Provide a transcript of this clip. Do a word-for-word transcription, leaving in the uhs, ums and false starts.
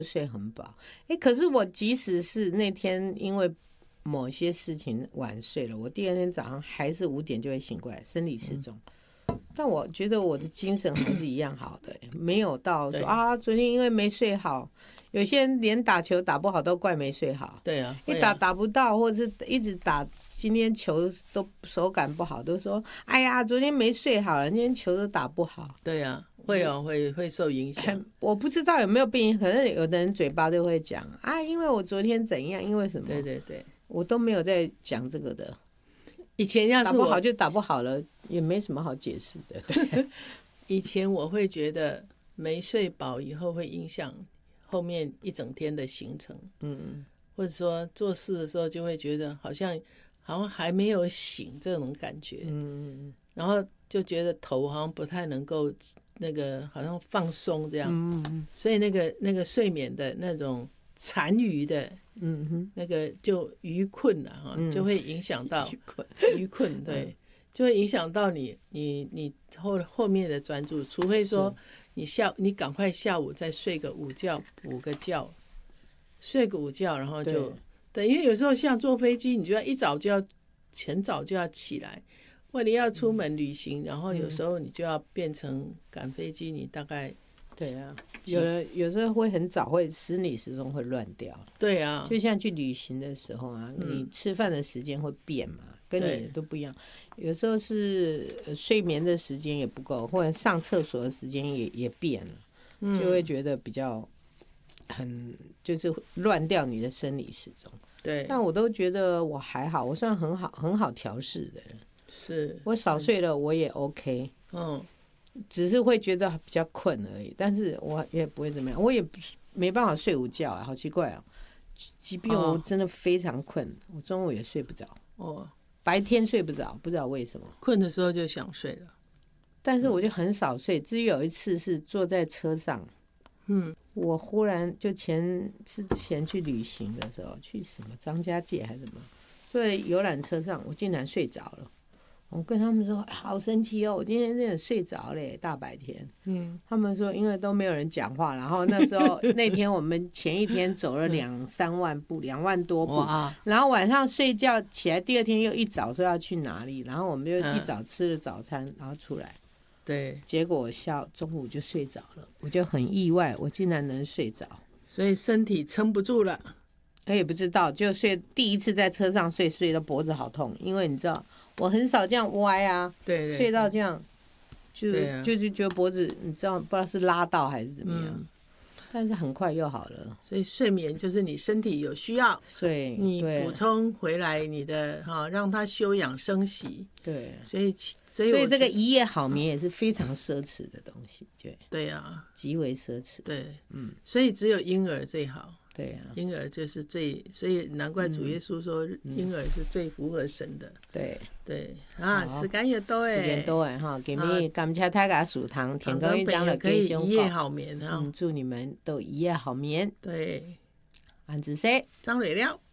睡很饱。哎，可是我即使是那天因为某些事情晚睡了，我第二天早上还是五点就会醒过来，生理时钟。嗯，但我觉得我的精神还是一样好的，没有到说啊，昨天因为没睡好。有些人连打球打不好都怪没睡好， 对啊， 一打打不到，或者是一直打，今天球都手感不好，都说哎呀，昨天没睡好了，今天球都打不好。 对啊，会哦，会会受影响。 我不知道有没有病，可能有的人嘴巴都会讲啊，因为我昨天怎样，因为什么？ 对对对， 我都没有在讲这个的。 以前要是我打不好就打不好了，也没什么好解释的。对， 以前我会觉得没睡饱以后会影响后面一整天的行程，嗯，或者说做事的时候就会觉得好像好像还没有醒这种感觉，嗯，然后就觉得头好像不太能够那个好像放松这样，嗯，所以那个那个睡眠的那种残余的，嗯哼，那个就余困了哈，就会影响到余困，余困对，就会影响到你你你后后面的专注，除非说。你下你赶快下午再睡个午觉，补个觉，睡个午觉，然后就 对, 对，因为有时候像坐飞机，你就要一早就要很早就要起来，或你要出门旅行，嗯，然后有时候你就要变成赶飞机，你大概对啊，有的有时候会很早，会生理时钟会乱掉。 对啊， 就像去旅行的时候啊，嗯，你吃饭的时间会变嘛，跟你都不一样。有时候是睡眠的时间也不够，或者上厕所的时间也也变了，嗯，就会觉得比较很就是乱掉你的生理时钟。 对， 但我都觉得我还好，我算很好很好调试的人。 是我少睡了我也 OK， 嗯，只是会觉得比较困而已，但是我也不会怎么样，我也没办法睡午觉啊，好奇怪哦。即便我真的非常困，哦，我中午也睡不着哦。白天睡不着，不知道为什么， 困的时候就想睡了， 但是我就很少睡。至于有一次是坐在车上，嗯，我忽然就前之前去旅行的时候，去什么张家界还是什么，坐在游览车上，我竟然睡着了。我跟他们说好神奇哦，我今天真的睡着了，大白天。嗯，他们说因为都没有人讲话，然后那时候那天我们前一天走了两三万步，两万多步，然后晚上睡觉起来，第二天又一早说要去哪里，然后我们就一早吃了早餐，然后出来。 对， 结果我下中午就睡着了，我就很意外，我竟然能睡着， 所以身体撑不住了。 我也不知道，就睡第一次在车上睡，睡到脖子好痛，因为你知道。我很少这样歪啊， 对对对， 睡到这样，就、啊、就就觉得脖子，你知道不知道是拉到还是怎么样，嗯，但是很快又好了。 所以睡眠就是你身体有需要， 睡你补充回来你的哈，让它休养生息。 对， 所以所以所以这个一夜好眠也是非常奢侈的东西，对对啊， 极为奢侈。 对，嗯，所以只有婴儿最好。 对啊， 婴儿就是最，所以难怪主耶稣说婴儿是最符合神的。 嗯，对对啊，时間又多誒， 時間多誒哈，給你感謝大家收聽，天光一章的可以一夜好眠哈， 嗯，祝你們都一夜好眠。 對， 安子說， 張蕊了。